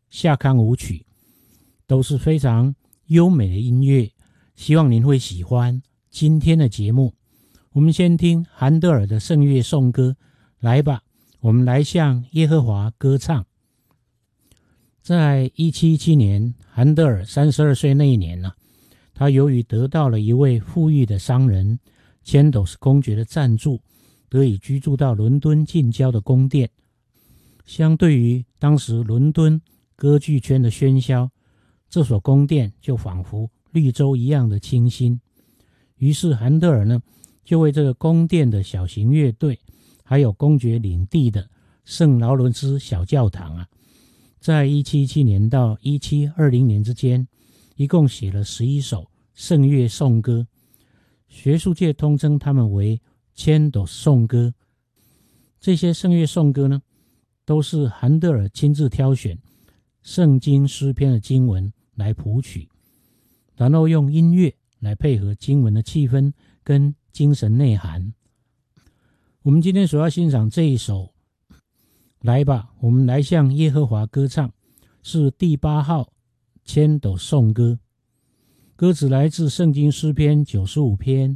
夏康舞曲，都是非常优美的音乐，希望您会喜欢今天的节目。我们先听韩德尔的圣乐颂歌，来吧，我们来向耶和华歌唱。在1717年，韩德尔32岁那一年他由于得到了一位富裕的商人千斗斯公爵的赞助，得以居住到伦敦近郊的宫殿。相对于当时伦敦歌剧圈的喧嚣，这所宫殿就仿佛绿洲一样的清新。于是韩德尔就为这个宫殿的小型乐队，还有公爵领地的圣劳伦斯小教堂在1717年到1720年之间，一共写了11首圣乐颂歌，学术界通称他们为千斗颂歌。这些圣乐颂歌都是韩德尔亲自挑选圣经诗篇的经文来谱曲，然后用音乐来配合经文的气氛跟精神内涵。我们今天所要欣赏这一首来吧，我们来向耶和华歌唱，是第8号千斗颂歌。歌词来自圣经诗篇95篇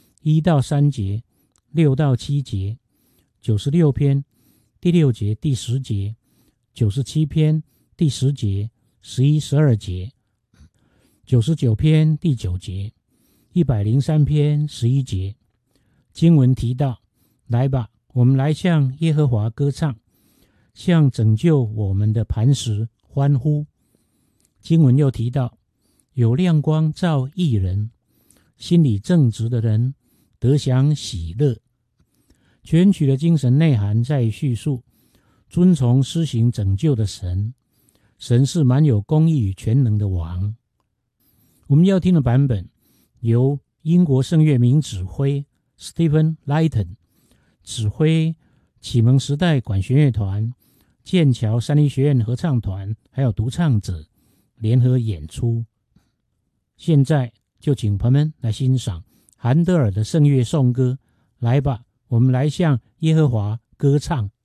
1到3节、6到7节、96篇第6节、第10节、97篇第10节、11、12节、99篇第9节、103篇11节。经文提到，来吧，我们来向耶和华歌唱，向拯救我们的磐石欢呼。经文又提到，有亮光照义人，心里正直的人得享喜乐。全曲的精神内涵在于叙述遵从施行拯救的神，神是满有公义与全能的王。我们要听的版本由英国圣乐名指挥 Stephen Layton 指挥启蒙时代管弦乐团、剑桥三一学院合唱团还有独唱者联合演出。现在就请朋友们来欣赏韩德尔的圣乐颂歌，来吧，我们来向耶和华歌唱。